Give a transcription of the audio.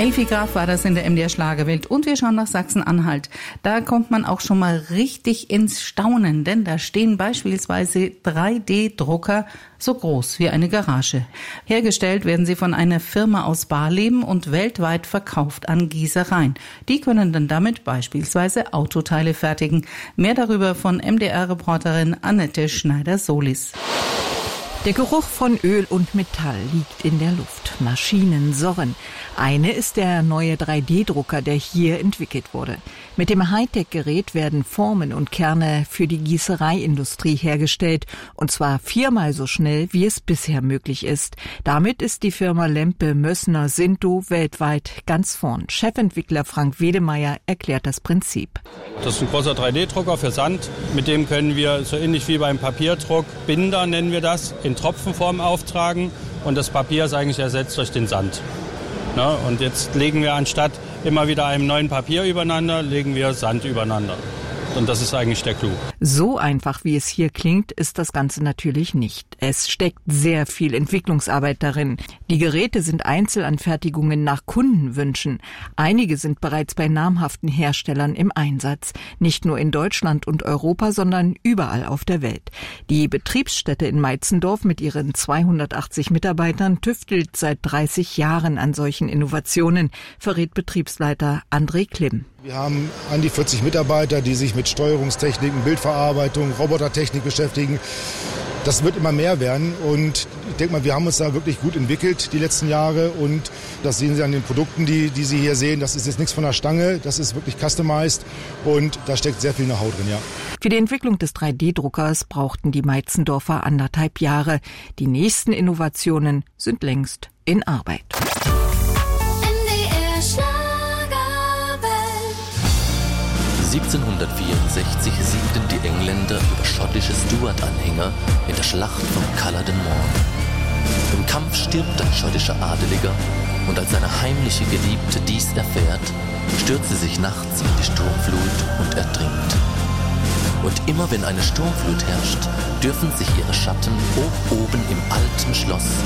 Elfi Graf war das in der MDR Schlagerwelt und wir schauen nach Sachsen-Anhalt. Da kommt man auch schon mal richtig ins Staunen, denn da stehen beispielsweise 3D-Drucker so groß wie eine Garage. Hergestellt werden sie von einer Firma aus Barleben und weltweit verkauft an Gießereien. Die können dann damit beispielsweise Autoteile fertigen. Mehr darüber von MDR-Reporterin Annette Schneider-Solis. Der Geruch von Öl und Metall liegt in der Luft. Maschinen surren. Eine ist der neue 3D-Drucker, der hier entwickelt wurde. Mit dem Hightech-Gerät werden Formen und Kerne für die Gießereiindustrie hergestellt. Und zwar 4-mal so schnell, wie es bisher möglich ist. Damit ist die Firma Lempe Mössner Sinto weltweit ganz vorn. Chefentwickler Frank Wedemeyer erklärt das Prinzip. Das ist ein großer 3D-Drucker für Sand. Mit dem können wir, so ähnlich wie beim Papierdruck, Binder nennen wir das, in Tropfenform auftragen. Und das Papier ist eigentlich ersetzt durch den Sand. Na, und jetzt legen wir anstatt immer wieder einem neuen Papier übereinander, legen wir Sand übereinander. Und das ist eigentlich der Clou. So einfach, wie es hier klingt, ist das Ganze natürlich nicht. Es steckt sehr viel Entwicklungsarbeit darin. Die Geräte sind Einzelanfertigungen nach Kundenwünschen. Einige sind bereits bei namhaften Herstellern im Einsatz. Nicht nur in Deutschland und Europa, sondern überall auf der Welt. Die Betriebsstätte in Meitzendorf mit ihren 280 Mitarbeitern tüftelt seit 30 Jahren an solchen Innovationen, verrät Betriebsleiter André Klimm. Wir haben an die 40 Mitarbeiter, die sich mit Steuerungstechniken, Bildverarbeitung, Robotertechnik beschäftigen. Das wird immer mehr werden und ich denke mal, wir haben uns da wirklich gut entwickelt die letzten Jahre und das sehen Sie an den Produkten, die Sie hier sehen. Das ist jetzt nichts von der Stange, das ist wirklich customized und da steckt sehr viel Know-how drin, ja. Für die Entwicklung des 3D-Druckers brauchten die Meitzendorfer 1,5 Jahre. Die nächsten Innovationen sind längst in Arbeit. 1764 siegten die Engländer über schottische Stuart-Anhänger in der Schlacht von Culloden Moor. Im Kampf stirbt ein schottischer Adeliger und als seine heimliche Geliebte dies erfährt, stürzt sie sich nachts in die Sturmflut und ertrinkt. Und immer wenn eine Sturmflut herrscht, dürfen sich ihre Schatten oben im alten Schloss